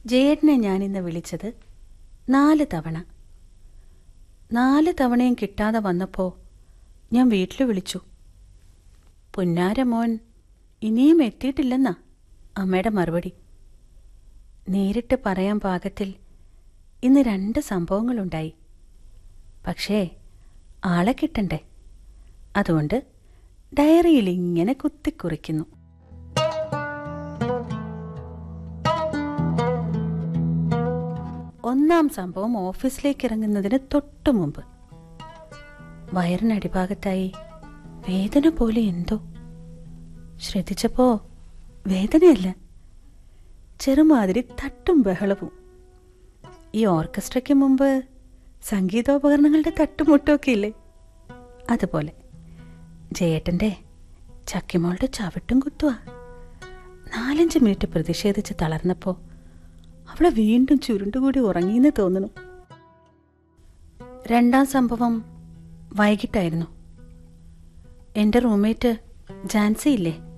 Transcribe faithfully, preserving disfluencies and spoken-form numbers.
ജയേട്ടനെ ഞാനിന്ന് വിളിച്ചത് നാല് തവണ. നാല് തവണയും കിട്ടാതെ വന്നപ്പോൾ ഞാൻ വീട്ടിൽ വിളിച്ചു. പുന്നാരമോൻ ഇനിയും എത്തിയിട്ടില്ലെന്നാ അമ്മയുടെ മറുപടി. നേരിട്ട് പറയാൻ പാകത്തിൽ ഇന്ന് രണ്ട് സംഭവങ്ങളുണ്ടായി. പക്ഷേ ആളെ കിട്ടണ്ടേ, അതുകൊണ്ട് ഡയറിയിൽ ഇങ്ങനെ കുത്തിക്കുറിക്കുന്നു. ഒന്നാം സംഭവം ഓഫീസിലേക്ക് ഇറങ്ങുന്നതിന് തൊട്ടു മുമ്പ്. വയറിനടിഭാഗത്തായി വേദന പോലെ എന്തോ. ശ്രദ്ധിച്ചപ്പോ വേദനയല്ല, ചെറുമാതിരി തട്ടും ബഹളവും. ഈ ഓർക്കസ്ട്രയ്ക്ക് മുമ്പ് സംഗീതോപകരണങ്ങളുടെ തട്ടുമുട്ടൊക്കെ ഇല്ലേ, അതുപോലെ. ജയേട്ടൻ്റെ ചക്കിമോളുടെ ചവിട്ടും കുത്തുക. നാലഞ്ച് മിനിറ്റ് പ്രതിഷേധിച്ച് തളർന്നപ്പോൾ അവളെ വീണ്ടും ചുരുണ്ടുകൂടി ഉറങ്ങിയെന്ന് തോന്നുന്നു. രണ്ടാം സംഭവം വൈകിട്ടായിരുന്നു. എൻ്റെ റൂംമേറ്റ് ജാൻസി ഇല്ലേ,